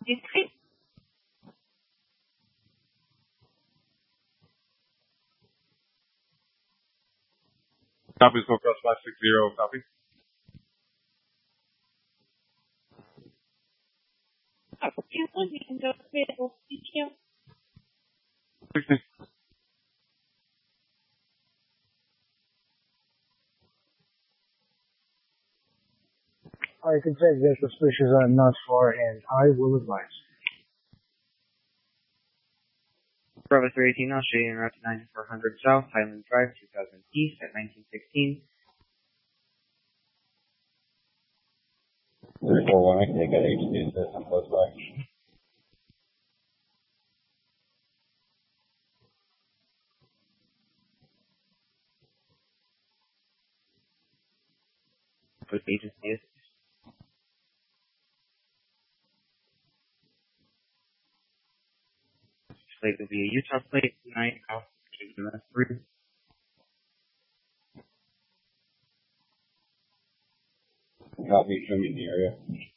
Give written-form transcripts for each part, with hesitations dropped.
Copy, Smoke Cross 560, copy. You can go available. Thank you. 60. I can take this suspicious I'm not far, and I will advise. Bravo 318, I'll show you en route to 9400 South, Highland Drive, 2000 East at 1916. 341, I can take that HC assist, I'm close by. With agency assist. Plate will be a Utah plate tonight, off KMS3. Copy, show me in the area.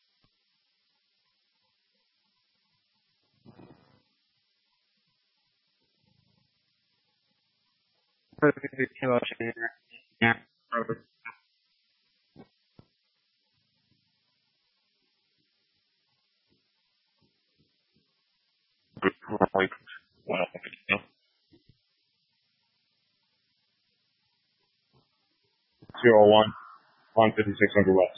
Perfect, I'll show you now. Bravo. Wait. 201, 15600 west.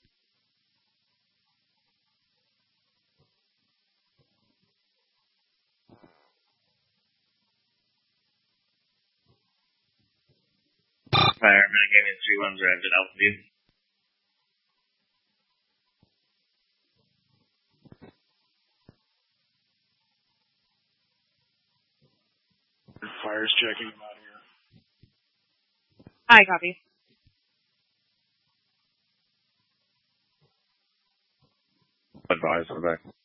Fire, Metagaming 3-1's arrived at Alphaview. Fire's checking him out here. Hi, copy. Advise, I'm back.